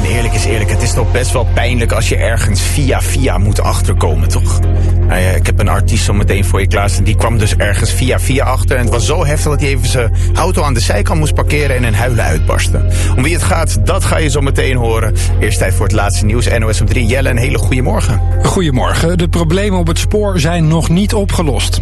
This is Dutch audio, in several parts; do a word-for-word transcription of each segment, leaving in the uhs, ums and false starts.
eerlijk is eerlijk, het is toch best wel pijnlijk als je ergens via via moet achterkomen, toch? Nou ja, ik heb een artiest zo meteen voor je klaarstaan. Die kwam dus ergens via via achter. En het was zo heftig dat hij even zijn auto aan de zijkant moest parkeren en in huilen uitbarsten. Om wie het gaat, dat ga je zo meteen horen. Eerst tijd voor het laatste nieuws. N O S op drie. Jelle, een hele goede morgen. Goedemorgen. De problemen op het spoor zijn nog niet opgelost.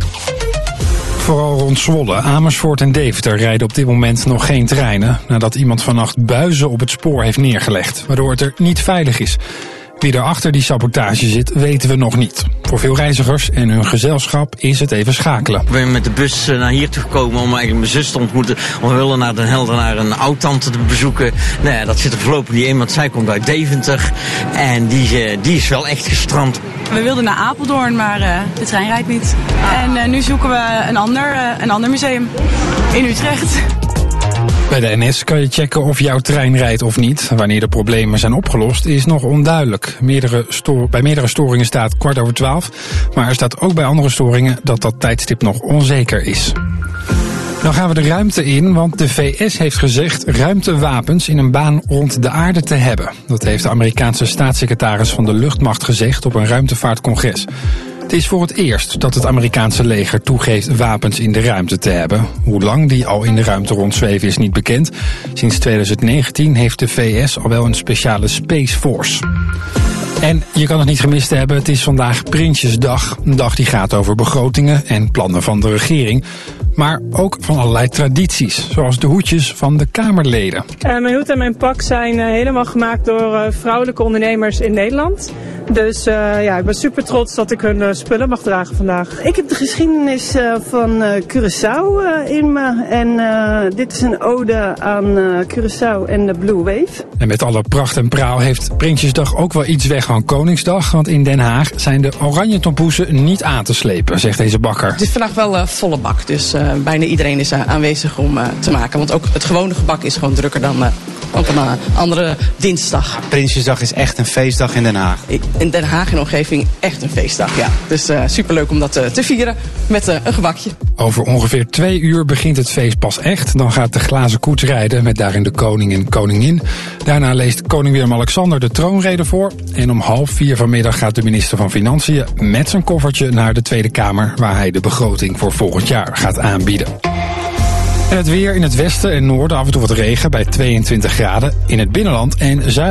Vooral rond Zwolle, Amersfoort en Deventer rijden op dit moment nog geen treinen, nadat iemand vannacht buizen op het spoor heeft neergelegd, waardoor het er niet veilig is. Wie er achter die sabotage zit, weten we nog niet. Voor veel reizigers en hun gezelschap is het even schakelen. Ik ben met de bus naar hier toe gekomen om eigenlijk mijn zus te ontmoeten. We willen naar Den Helder naar een oud-tante te bezoeken. Nou ja, dat zit er voorlopig niet in, want zij komt uit Deventer. En die, die is wel echt gestrand. We wilden naar Apeldoorn, maar uh, de trein rijdt niet. En uh, nu zoeken we een ander, uh, een ander museum in Utrecht. Bij de N S kan je checken of jouw trein rijdt of niet. Wanneer de problemen zijn opgelost is nog onduidelijk. Meerdere sto- bij meerdere storingen staat kwart over twaalf. Maar er staat ook bij andere storingen dat dat tijdstip nog onzeker is. Dan gaan we de ruimte in, want de V S heeft gezegd ruimtewapens in een baan rond de aarde te hebben. Dat heeft de Amerikaanse staatssecretaris van de luchtmacht gezegd op een ruimtevaartcongres. Het is voor het eerst dat het Amerikaanse leger toegeeft wapens in de ruimte te hebben. Hoe lang die al in de ruimte rondzweven is niet bekend. Sinds twintig negentien heeft de V S al wel een speciale Space Force. En je kan het niet gemist hebben, het is vandaag Prinsjesdag. Een dag die gaat over begrotingen en plannen van de regering. Maar ook van allerlei tradities, zoals de hoedjes van de Kamerleden. Uh, mijn hoed en mijn pak zijn uh, helemaal gemaakt door uh, vrouwelijke ondernemers in Nederland. Dus uh, ja, ik ben super trots dat ik hun uh, spullen mag dragen vandaag. Ik heb de geschiedenis uh, van uh, Curaçao uh, in me. En uh, dit is een ode aan uh, Curaçao en de Blue Wave. En met alle pracht en praal heeft Prinsjesdag ook wel iets weg van Koningsdag. Want in Den Haag zijn de oranje tompoesen niet aan te slepen, zegt deze bakker. Het is vandaag wel uh, volle bak, dus uh, bijna iedereen is uh, aanwezig om uh, te maken. Want ook het gewone gebak is gewoon drukker dan uh, op een uh, andere dinsdag. Prinsjesdag is echt een feestdag in Den Haag. In Den Haag en omgeving echt een feestdag, ja. Dus uh, superleuk om dat uh, te vieren met uh, een gebakje. Over ongeveer twee uur begint het feest pas echt. Dan gaat de glazen koets rijden met daarin de koning en koningin. Daarna leest koning Willem-Alexander de troonrede voor. En om half vier vanmiddag gaat de minister van Financiën met zijn koffertje naar de Tweede Kamer, waar hij de begroting voor volgend jaar gaat aanbieden. En het weer in het westen en noorden af en toe wat regen bij tweeëntwintig graden. In het binnenland en zuiden